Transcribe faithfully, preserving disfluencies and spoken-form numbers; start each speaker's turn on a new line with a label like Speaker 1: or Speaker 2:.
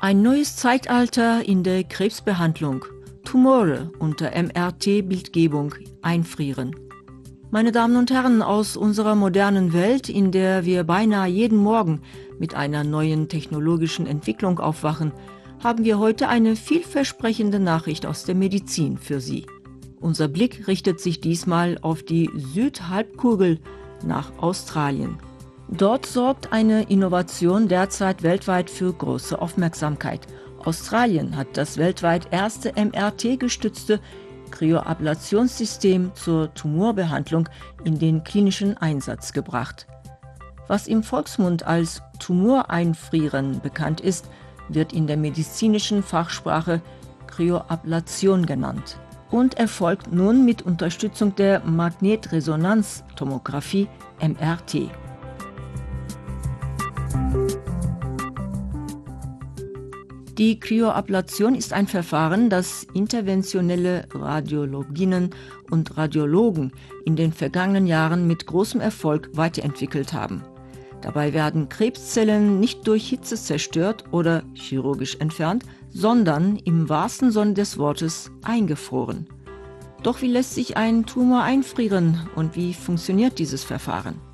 Speaker 1: Ein neues Zeitalter in der Krebsbehandlung. Tumore unter M R T-Bildgebung einfrieren. Meine Damen und Herren, aus unserer modernen Welt, in der wir beinahe jeden Morgen mit einer neuen technologischen Entwicklung aufwachen, haben wir heute eine vielversprechende Nachricht aus der Medizin für Sie. Unser Blick richtet sich diesmal auf die Südhalbkugel nach Australien. Dort sorgt eine Innovation derzeit weltweit für große Aufmerksamkeit. Australien hat das weltweit erste M R T-gestützte Kryoablationssystem zur Tumorbehandlung in den klinischen Einsatz gebracht. Was im Volksmund als Tumoreinfrieren bekannt ist, wird in der medizinischen Fachsprache Kryoablation genannt und erfolgt nun mit Unterstützung der Magnetresonanztomographie M R T. Die Kryoablation ist ein Verfahren, das interventionelle Radiologinnen und Radiologen in den vergangenen Jahren mit großem Erfolg weiterentwickelt haben. Dabei werden Krebszellen nicht durch Hitze zerstört oder chirurgisch entfernt, sondern im wahrsten Sinne des Wortes eingefroren. Doch wie lässt sich ein Tumor einfrieren und wie funktioniert dieses Verfahren?